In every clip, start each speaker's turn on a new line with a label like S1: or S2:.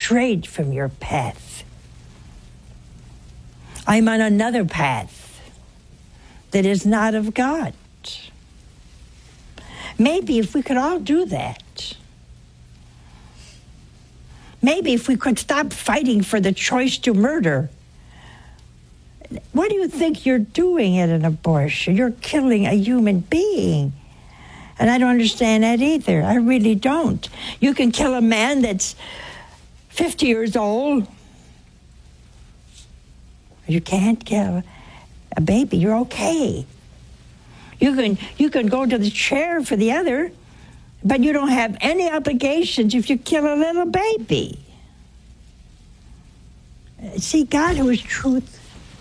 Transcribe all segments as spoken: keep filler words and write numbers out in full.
S1: strayed from your path. I'm on another path that is not of God. Maybe if we could all do that, maybe if we could stop fighting for the choice to murder. What do you think you're doing at an abortion? You're killing a human being. And I don't understand that either. I really don't. You can kill a man that's fifty years old. You can't kill a baby. You're okay. You can you can go to the chair for the other, but you don't have any obligations if you kill a little baby. See, God, who is truth,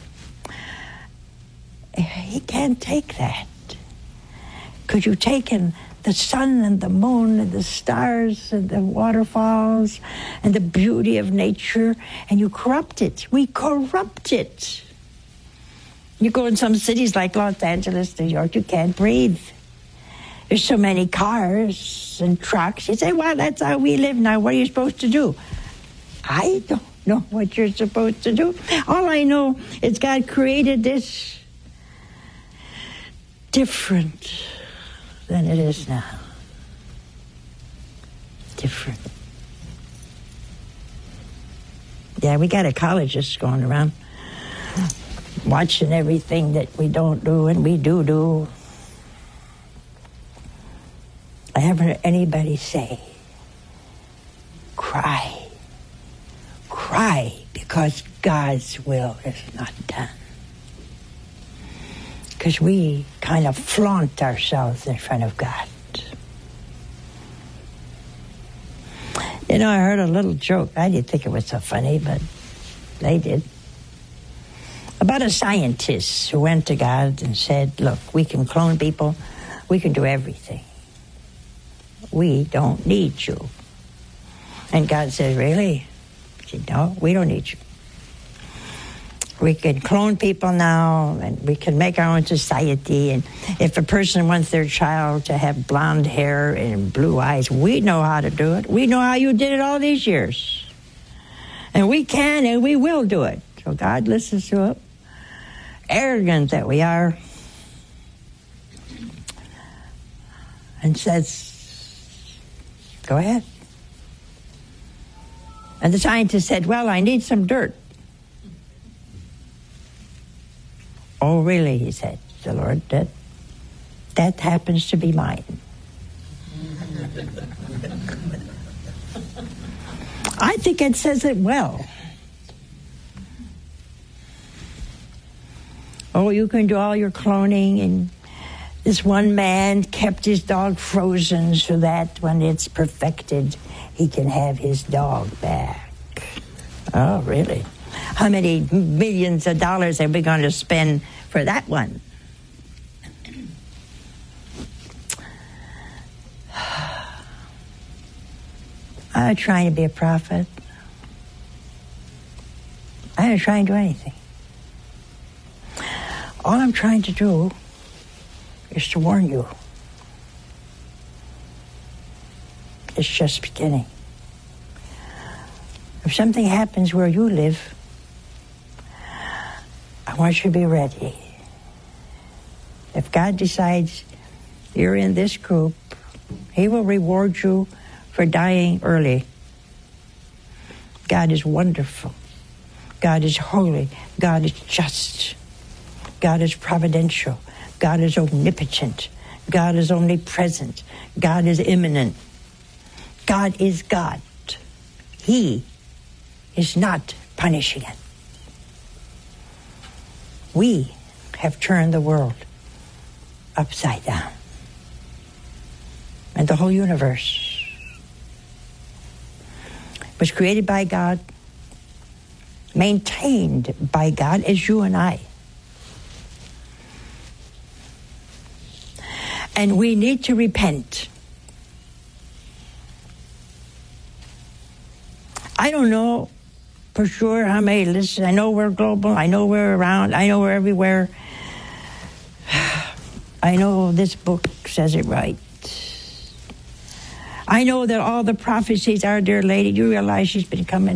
S1: he can't take that. Because you've taken the sun and the moon and the stars and the waterfalls and the beauty of nature, and you corrupt it. We corrupt it. You go in some cities like Los Angeles, New York, you can't breathe. There's so many cars and trucks. You say, well, that's how we live now. What are you supposed to do? I don't know what you're supposed to do. All I know is God created this different than it is now. Different. Yeah, we got ecologists going around watching everything that we don't do and we do do. I haven't heard anybody say, cry. Cry because God's will is not done. Because we kind of flaunt ourselves in front of God. You know, I heard a little joke. I didn't think it was so funny, but they did. About a scientist who went to God and said, look, we can clone people. We can do everything. We don't need you. And God said, really? He said, no, we don't need you. We can clone people now, and we can make our own society. And if a person wants their child to have blonde hair and blue eyes, we know how to do it. We know how you did it all these years. And we can and we will do it. So God listens to it. Arrogant that we are. And says, go ahead. And the scientist said, well, I need some dirt. Oh, really, he said, the Lord, that, that happens to be mine. I think it says it well. Oh, you can do all your cloning, and this one man kept his dog frozen so that when it's perfected, he can have his dog back. Oh, really? How many millions of dollars are we going to spend for that one? I'm not trying to be a prophet. I'm not trying to do anything. All I'm trying to do is to warn you. It's just beginning. If something happens where you live, I want you to be ready. If God decides you're in this group, he will reward you for dying early. God is wonderful. God is holy. God is just. God is providential. God is omnipotent. God is omnipresent. God is immanent. God is God. He is not punishing it. We have turned the world upside down. And the whole universe was created by God, maintained by God, as you and I. And we need to repent. I don't know for sure how many listen. I know we're global. I know we're around. I know we're everywhere. I know this book says it right. I know that all the prophecies are, dear lady, you realize she's been coming